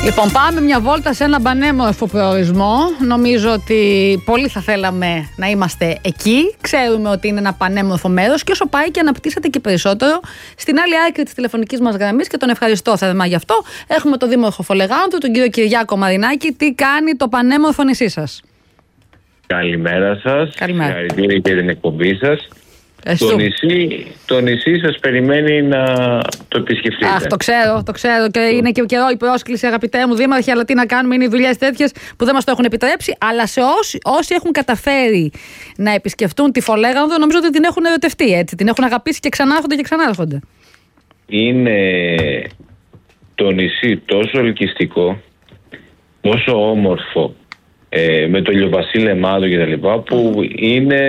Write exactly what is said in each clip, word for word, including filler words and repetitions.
Λοιπόν, πάμε μια βόλτα σε ένα πανέμορφο προορισμό. Νομίζω ότι πολύ θα θέλαμε να είμαστε εκεί. Ξέρουμε ότι είναι ένα πανέμορφο μέρος και όσο πάει και αναπτύσσεται και περισσότερο. Στην άλλη άκρη της τηλεφωνικής μας γραμμής, και τον ευχαριστώ θερμά γι' αυτό, έχουμε τον Δήμαρχο Φολεγάνδρου, τον κύριο Κυριάκο Μαρινάκη. Τι κάνει το πανέμορφο νησί σας? Καλημέρα σας. Καλημέρα. Συγχαρητήρια για την εκπομπή σας. Το νησί, το νησί σας περιμένει να το επισκεφτείτε. Αχ, το ξέρω, το ξέρω και είναι και καιρό η πρόσκληση, αγαπητέ μου Δήμαρχε, αλλά τι να κάνουμε, είναι οι δουλειές τέτοιες που δεν μας το έχουν επιτρέψει. Αλλά σε όσοι, όσοι έχουν καταφέρει να επισκεφτούν τη Φολέγανδρο, νομίζω ότι την έχουν ερωτευτεί, έτσι. Την έχουν αγαπήσει και ξανάρχονται και ξανάρχονται. Είναι το νησί τόσο ελκυστικό, τόσο όμορφο, ε, με το ηλιοβασίλεμά του κτλ., που είναι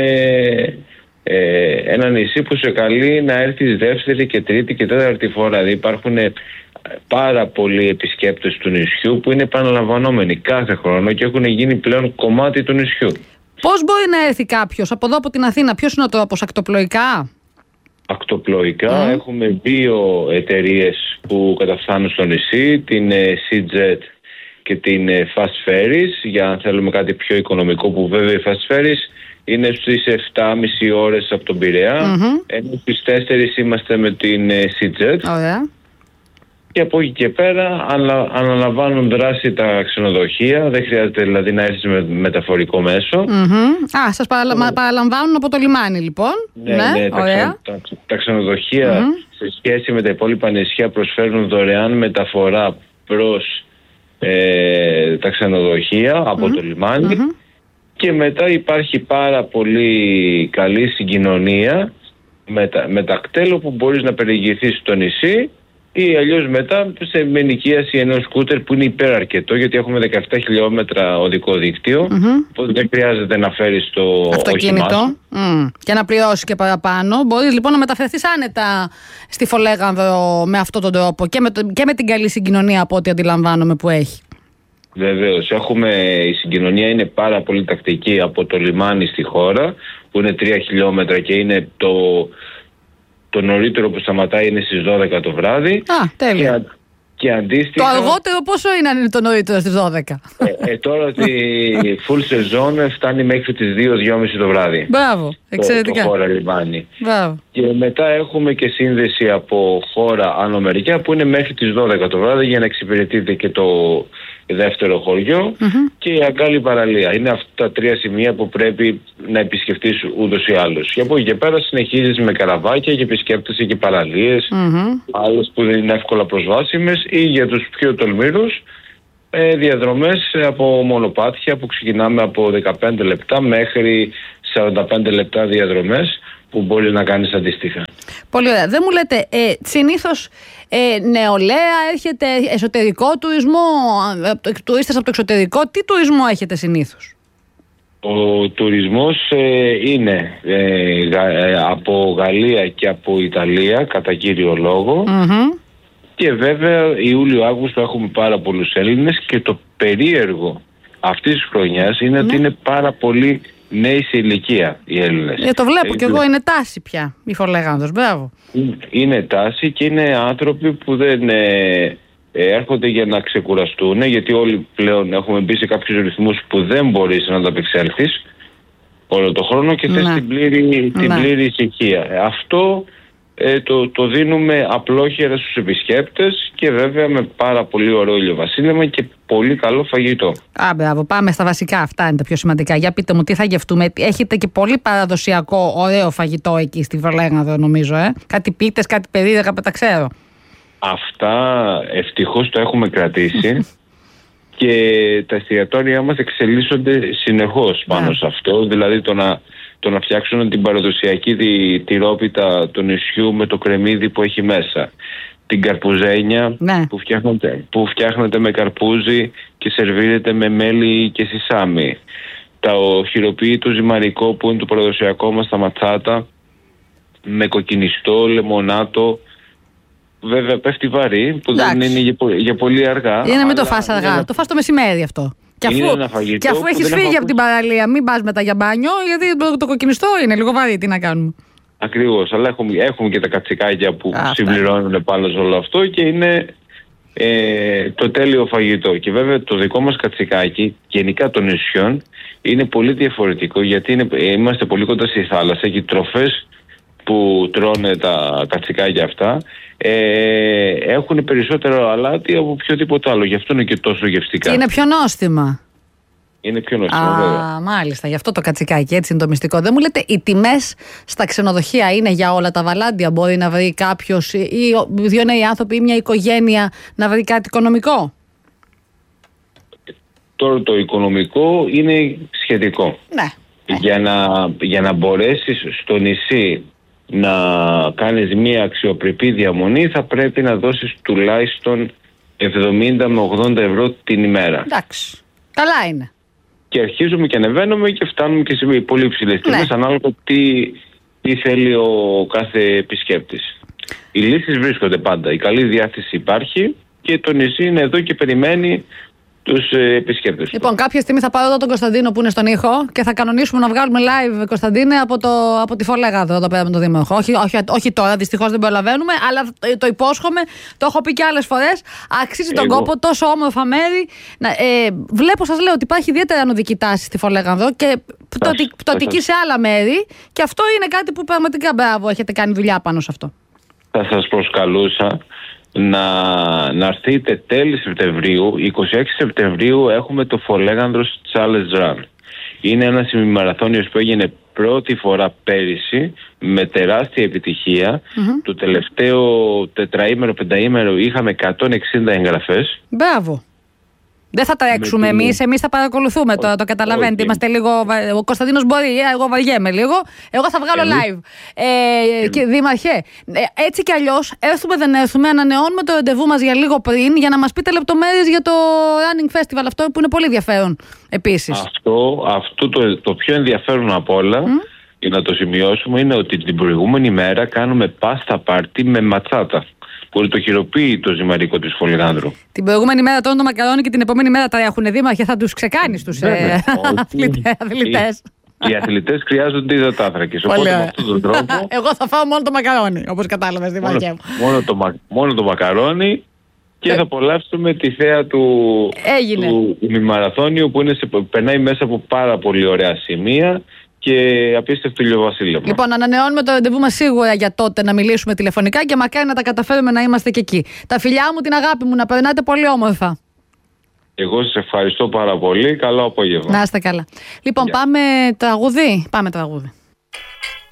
ε, ένα νησί που σε καλεί να έρθεις δεύτερη και τρίτη και τέταρτη φορά. Δηλαδή υπάρχουν πάρα πολλοί επισκέπτες του νησιού που είναι επαναλαμβανόμενοι κάθε χρόνο και έχουν γίνει πλέον κομμάτι του νησιού. Πώς μπορεί να έρθει κάποιος από εδώ, από την Αθήνα? Ποιος είναι ο τρόπος? Ακτοπλοϊκά? Ακτοπλοϊκά. Mm. Έχουμε δύο εταιρείες που καταφθάνουν στο νησί, την SeaJet και την Fast Ferries, για αν θέλουμε κάτι πιο οικονομικό, που βέβαια η Fast Ferries είναι στις επτά και μισή ώρες από τον Πειραιά, mm-hmm. ενώ στις τέσσερις είμαστε με την SeaJet. Ωραία. Και από εκεί και πέρα ανα, αναλαμβάνουν δράση τα ξενοδοχεία, δεν χρειάζεται δηλαδή να έρθεις με μεταφορικό μέσο. Mm-hmm. Α, σας παραλα... mm. παραλαμβάνουν από το λιμάνι λοιπόν. Ναι, ναι, ναι, ωραία. Τα, τα, τα ξενοδοχεία mm-hmm. σε σχέση με τα υπόλοιπα νησιά προσφέρουν δωρεάν μεταφορά προς ε, τα ξενοδοχεία από mm-hmm. το λιμάνι. Mm-hmm. Και μετά υπάρχει πάρα πολύ καλή συγκοινωνία με τα, με τα κτέλ, που μπορείς να περιηγηθείς στο νησί, ή αλλιώς μετά σε με ενοικίαση ενός σκούτερ που είναι υπεραρκετό, γιατί έχουμε δεκαεπτά χιλιόμετρα οδικό δίκτυο, mm-hmm. οπότε δεν χρειάζεται να φέρεις το αυτοκίνητο mm. και να πληρώσεις και παραπάνω. Μπορείς λοιπόν να μεταφερθείς άνετα στη Φολέγανδρο με αυτόν τον τρόπο και με, το, και με την καλή συγκοινωνία από ό,τι αντιλαμβάνομαι που έχει. Βεβαίως, έχουμε, η συγκοινωνία είναι πάρα πολύ τακτική από το λιμάνι στη χώρα, που είναι τρία χιλιόμετρα και είναι το, το νωρίτερο που σταματάει είναι στις δώδεκα το βράδυ. Α, τέλεια. Και, και αντίστοιχα... Το αργότερο πόσο είναι αν είναι το νωρίτερο στις δώδεκα? Ε, ε, τώρα τη full season φτάνει μέχρι τις δύο και μισή το βράδυ. Μπράβο, εξαιρετικά. Το, το χώρα λιμάνι. Μπράβο. Και μετά έχουμε και σύνδεση από χώρα Άνω Μεριά που είναι μέχρι τις δώδεκα το βράδυ, για να εξυπηρετείτε και το δεύτερο χωριό mm-hmm. και η αγκάλη παραλία. Είναι αυτά τα τρία σημεία που πρέπει να επισκεφτείς ούτως ή άλλως. Και από εκεί και πέρα συνεχίζεις με καραβάκια και επισκέπτεσαι και παραλίες, mm-hmm. άλλες που δεν είναι εύκολα προσβάσιμες, ή για τους πιο τολμήρους ε, διαδρομές από μονοπάτια που ξεκινάμε από δεκαπέντε λεπτά μέχρι σαράντα πέντε λεπτά διαδρομές που μπορείς να κάνεις αντίστοιχα. Πολύ ωραία. Δεν μου λέτε, ε, συνήθως ε, νεολαία έρχεται, εσωτερικό τουρισμό, τουρίστες από το εξωτερικό, τι τουρισμό έχετε συνήθως? Ο τουρισμός ε, είναι ε, γα, ε, από Γαλλία και από Ιταλία κατά κύριο λόγο, mm-hmm. και βέβαια Ιούλιο-Αύγουστο έχουμε πάρα πολλούς Έλληνες, και το περίεργο αυτής της χρονιάς είναι mm-hmm. ότι είναι πάρα πολύ νέοι σε ηλικία οι Έλληνες. Ε, το βλέπω κι εγώ, είναι τάση πια η Φολέγανδρος, μπράβο. Είναι τάση και είναι άνθρωποι που δεν ε, έρχονται για να ξεκουραστούν, γιατί όλοι πλέον έχουμε μπει σε κάποιους ρυθμούς που δεν μπορείς να ανταπεξέλθεις όλο το χρόνο και θες την πλήρη, την πλήρη ησυχία. Αυτό ε, το, το δίνουμε απλόχερα στους επισκέπτες, και βέβαια με πάρα πολύ ωραίο ηλιοβασίλεμα και πολύ καλό φαγητό. Α, μπράβο, πάμε στα βασικά, αυτά είναι τα πιο σημαντικά. Για πείτε μου τι θα γευτούμε. Έχετε και πολύ παραδοσιακό ωραίο φαγητό εκεί στη Φολέγανδρο, νομίζω, ε? Κάτι πίτες, κάτι περίεργα που τα ξέρω. Αυτά ευτυχώς το έχουμε κρατήσει και τα εστιατόρια μας εξελίσσονται συνεχώς πάνω yeah. σε αυτό. Δηλαδή το να, το να φτιάξουν την παραδοσιακή τη, τυρόπιτα του νησιού με το κρεμμύδι που έχει μέσα. Την καρπουζένια yeah. που, φτιάχνεται, που φτιάχνεται με καρπούζι και σερβίρεται με μέλι και σισάμι. Το χειροποίητο ζυμαρικό που είναι το παραδοσιακό μας, τα ματσάτα, με κοκκινιστό, λεμονάτο. Βέβαια πέφτει βαρύ, που εντάξει. δεν είναι για, για πολύ αργά. Είναι να μην το φας αργά, είναι... το φας το μεσημέρι αυτό. Και αφού, και αφού έχεις φύγει έχω... από την παραλία, μην πας μετά για μπάνιο, γιατί το, το κοκκινιστό είναι λίγο βαρύ, τι να κάνουμε. Ακριβώς, αλλά έχουμε, έχουμε και τα κατσικάκια που Α, συμπληρώνουν πάνω σε όλο αυτό, και είναι ε, το τέλειο φαγητό. Και βέβαια το δικό μας κατσικάκι, γενικά των νησιών, είναι πολύ διαφορετικό, γιατί είναι, είμαστε πολύ κοντά στη θάλασσα και οι τροφές που τρώνε τα κατσικάκια αυτά ε, έχουν περισσότερο αλάτι από οποιοδήποτε άλλο. Γι' αυτό είναι και τόσο γευστικά. Και είναι πιο νόστιμα. Είναι πιο νόστιμα, Α, βέβαια. μάλιστα, γι' αυτό το κατσικάκι, έτσι είναι το μυστικό. Δεν μου λέτε, οι τιμές στα ξενοδοχεία είναι για όλα τα βαλάντια? Μπορεί να βρει κάποιος ή δύο νέοι άνθρωποι ή μια οικογένεια να βρει κάτι οικονομικό? Τώρα το οικονομικό είναι σχετικό. Ναι. Για να, για να μπορέσεις στο νησί να κάνεις μια αξιοπρεπή διαμονή, θα πρέπει να δώσεις τουλάχιστον εβδομήντα με ογδόντα ευρώ την ημέρα. Εντάξει. Καλά είναι. Και αρχίζουμε και ανεβαίνουμε και φτάνουμε και σε πολύ υψηλές τιμές, Ναι. ανάλογα τι, τι θέλει ο κάθε επισκέπτης. Οι λύσεις βρίσκονται πάντα. Η καλή διάθεση υπάρχει και το νησί είναι εδώ και περιμένει τους ε, επισκέπτες. Λοιπόν, κάποια στιγμή θα πάω εδώ τον Κωνσταντίνο που είναι στον ήχο και θα κανονίσουμε να βγάλουμε live, Κωνσταντίνε, από, το, από τη Φολέγανδρο εδώ πέρα με το Δήμαρχο. Όχι, όχι, όχι τώρα, δυστυχώς δεν προλαβαίνουμε, αλλά το, το υπόσχομαι, το έχω πει και άλλες φορές. Αξίζει τον Εγώ. κόπο, τόσο όμορφα μέρη. Να, ε, βλέπω, σας λέω, ότι υπάρχει ιδιαίτερα ανωδική τάση στη Φολέγανδρο και πτωτι, πτωτική σε άλλα μέρη. Και αυτό είναι κάτι που πραγματικά μπράβο, έχετε κάνει δουλειά πάνω σε αυτό. Θα σας προσκαλούσα να, να έρθετε τέλη Σεπτεμβρίου. είκοσι έξι Σεπτεμβρίου έχουμε το Φολέγανδρος Challenge Run. Είναι ένας ημιμαραθώνιος που έγινε πρώτη φορά πέρυσι με τεράστια επιτυχία. Mm-hmm. Το τελευταίο τετραήμερο, πενταήμερο είχαμε εκατόν εξήντα εγγραφές. Μπράβο. Δεν θα τρέξουμε την... εμείς, εμείς θα παρακολουθούμε, το, το καταλαβαίνετε. Okay. Είμαστε λίγο. Ο Κωνσταντίνος μπορεί, εγώ βαριέμαι λίγο. Εγώ θα βγάλω εμείς... live. Ε, και, Δήμαρχε, έτσι κι αλλιώς, έρθουμε δεν έρθουμε, ανανεώνουμε το ραντεβού μας για λίγο πριν για να μας πείτε λεπτομέρειες για το Running Festival αυτό που είναι πολύ ενδιαφέρον επίσης. Αυτό, αυτό το, το πιο ενδιαφέρον από όλα, mm? για να το σημειώσουμε, είναι ότι την προηγούμενη μέρα κάνουμε πάστα πάρτι με ματσάτα. Που είναι το χειροποίητο ζυμαρικό της Φολεγάνδρου. Την προηγούμενη μέρα τρώνε το μακαρόνι και την επόμενη μέρα τα έχουν, Δήμαρχε, θα τους ξεκάνεις τους ε, αθλητές. Οι, οι αθλητές χρειάζονται υδατάνθρακες. Οπότε με αυτόν τον τρόπο. Εγώ θα φάω μόνο το μακαρόνι, όπως κατάλαβες, Δήμαρχε μου. Μόνο, μόνο, το, μόνο το μακαρόνι και ε, θα απολαύσουμε τη θέα του, του ημιμαραθώνιου που είναι σε, περνάει μέσα από πάρα πολύ ωραία σημεία. Και απίστευτο ηλιοβασίλεμα. Λοιπόν, ανανεώνουμε το ραντεβού μας σίγουρα για τότε να μιλήσουμε τηλεφωνικά και μακάρι να τα καταφέρουμε να είμαστε και εκεί. Τα φιλιά μου, την αγάπη μου, να περνάτε πολύ όμορφα. Εγώ σας ευχαριστώ πάρα πολύ. Καλό απόγευμα. Να είστε καλά. Λοιπόν, yeah. πάμε τραγούδι. Πάμε τραγούδι.